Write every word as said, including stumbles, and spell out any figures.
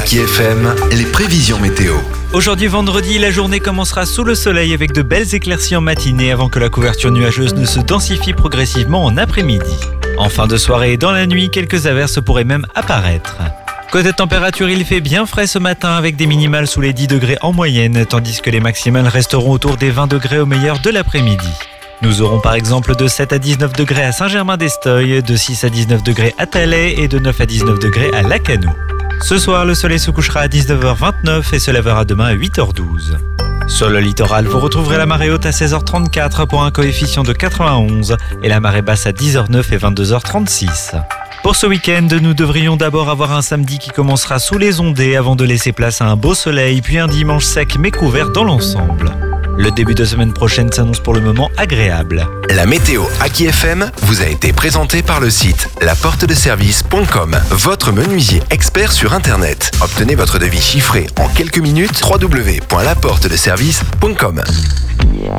Aki F M, les prévisions météo. Aujourd'hui vendredi, la journée commencera sous le soleil avec de belles éclaircies en matinée avant que la couverture nuageuse ne se densifie progressivement en après-midi. En fin de soirée et dans la nuit, quelques averses pourraient même apparaître. Côté température, il fait bien frais ce matin avec des minimales sous les dix degrés en moyenne, tandis que les maximales resteront autour des vingt degrés au meilleur de l'après-midi. Nous aurons par exemple de sept à dix-neuf degrés à Saint-Germain-d'Esteuil, de six à dix-neuf degrés à Thalais et de neuf à dix-neuf degrés à Lacanau. Ce soir, le soleil se couchera à dix-neuf heures vingt-neuf et se lèvera demain à huit heures douze. Sur le littoral, vous retrouverez la marée haute à seize heures trente-quatre pour un coefficient de quatre-vingt-onze et la marée basse à dix heures neuf et vingt-deux heures trente-six. Pour ce week-end, nous devrions d'abord avoir un samedi qui commencera sous les ondées avant de laisser place à un beau soleil, puis un dimanche sec mais couvert dans l'ensemble. Le début de semaine prochaine s'annonce pour le moment agréable. La météo Aki F M vous a été présentée par le site la porte de service point com, votre menuisier expert sur Internet. Obtenez votre devis chiffré en quelques minutes, w w w point la porte de service point com.